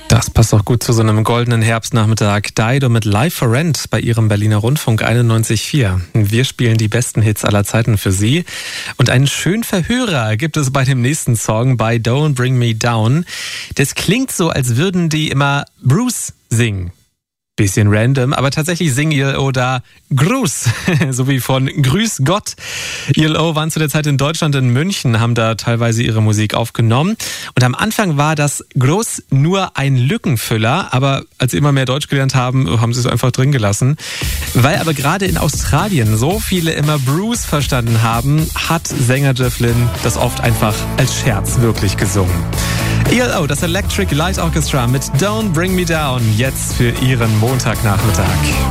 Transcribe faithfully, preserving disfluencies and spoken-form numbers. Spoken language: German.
Das passt auch gut zu so einem goldenen Herbstnachmittag. Dido mit Live for Rent bei ihrem Berliner Rundfunk einundneunzig Komma vier. Wir spielen die besten Hits aller Zeiten für Sie. Und einen schönen Verhörer gibt es bei dem nächsten Song, bei Don't Bring Me Down. Das klingt so, als würden die immer Bruce singen. Bisschen random, aber tatsächlich singen I L O da Gruß, so wie von Grüß Gott. I L O waren zu der Zeit in Deutschland, in München, haben da teilweise ihre Musik aufgenommen. Und am Anfang war das Gruß nur ein Lückenfüller, aber als sie immer mehr Deutsch gelernt haben, haben sie es einfach drin gelassen. Weil aber gerade in Australien so viele immer Bruce verstanden haben, hat Sänger Jeff Lynne das oft einfach als Scherz wirklich gesungen. I L O, das Electric Light Orchestra mit Don't Bring Me Down, jetzt für Ihren Montagnachmittag.